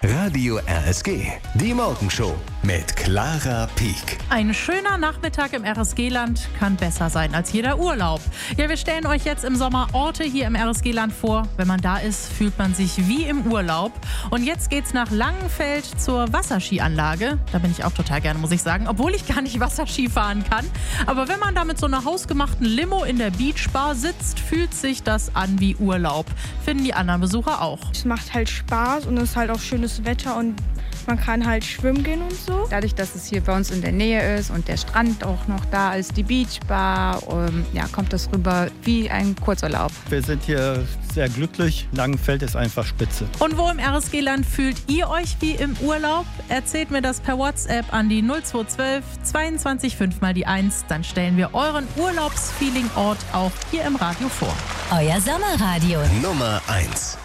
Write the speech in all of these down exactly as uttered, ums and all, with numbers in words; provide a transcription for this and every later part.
Radio R S G, die Morgenshow mit Clara Pieck. Ein schöner Nachmittag im R S G-Land kann besser sein als jeder Urlaub. Ja, wir stellen euch jetzt im Sommer Orte hier im R S G-Land vor. Wenn man da ist, fühlt man sich wie im Urlaub. Und jetzt geht's nach Langenfeld zur Wasserskianlage. Da bin ich auch total gerne, muss ich sagen, obwohl ich gar nicht Wasserski fahren kann. Aber wenn man da mit so einer hausgemachten Limo in der Beachbar sitzt, fühlt sich das an wie Urlaub. Finden die anderen Besucher auch. Es macht halt Spaß und es ist halt auch schönes Wetter und man kann halt schwimmen gehen und so. Dadurch, dass es hier bei uns in der Nähe ist und der Strand auch noch da ist, die Beachbar, um, ja, kommt das rüber wie ein Kurzurlaub. Wir sind hier sehr glücklich. Langenfeld ist einfach spitze. Und wo im R S G-Land fühlt ihr euch wie im Urlaub? Erzählt mir das per WhatsApp an die null zwei zwölf zweiundzwanzig fünf mal die eins. Dann stellen wir euren Urlaubsfeeling-Ort auch hier im Radio vor. Euer Sommerradio Nummer eins.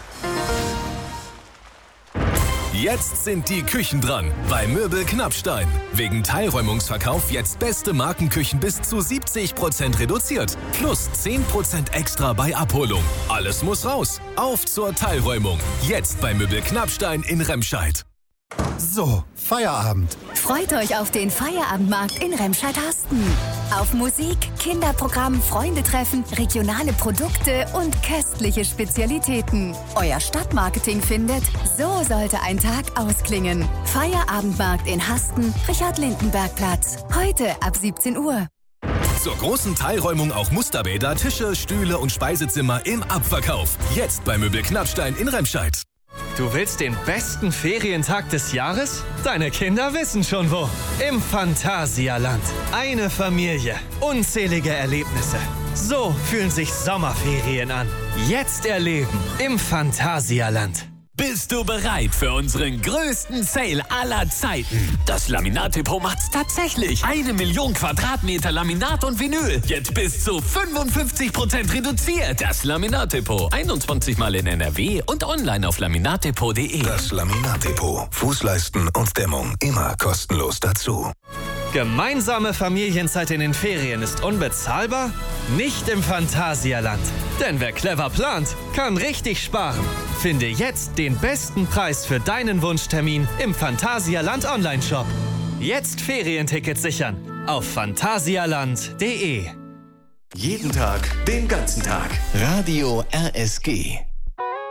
Jetzt sind die Küchen dran bei Möbel Knappstein. Wegen Teilräumungsverkauf jetzt beste Markenküchen bis zu siebzig Prozent reduziert. Plus zehn Prozent extra bei Abholung. Alles muss raus. Auf zur Teilräumung. Jetzt bei Möbel Knappstein in Remscheid. So, Feierabend. Freut euch auf den Feierabendmarkt in Remscheid-Hasten. Auf Musik, Kinderprogramm, Freundetreffen, regionale Produkte und köstliche Spezialitäten. Euer Stadtmarketing findet, so sollte ein Tag ausklingen. Feierabendmarkt in Hasten, Richard-Lindenberg-Platz. Heute ab siebzehn Uhr. Zur großen Teilräumung auch Musterbäder, Tische, Stühle und Speisezimmer im Abverkauf. Jetzt bei Möbel Knappstein in Remscheid. Du willst den besten Ferientag des Jahres? Deine Kinder wissen schon wo. Im Phantasialand. Eine Familie. Unzählige Erlebnisse. So fühlen sich Sommerferien an. Jetzt erleben im Phantasialand. Bist du bereit für unseren größten Sale aller Zeiten? Das Laminat-Depot macht's tatsächlich. Eine Million Quadratmeter Laminat und Vinyl. Jetzt bis zu fünfundfünfzig Prozent reduziert. Das Laminat-Depot. einundzwanzig Mal in N R W und online auf laminatdepot punkt de. Das Laminat-Depot. Fußleisten und Dämmung immer kostenlos dazu. Gemeinsame Familienzeit in den Ferien ist unbezahlbar? Nicht im Phantasialand. Denn wer clever plant, kann richtig sparen. Finde jetzt den besten Preis für deinen Wunschtermin im Phantasialand Online-Shop. Jetzt Ferientickets sichern auf phantasialand punkt de. Jeden Tag, den ganzen Tag. Radio R S G.